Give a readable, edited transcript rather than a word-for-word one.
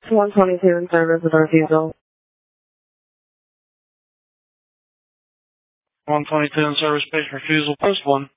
122 in service with refusal. 122 in service, patient refusal, post 1.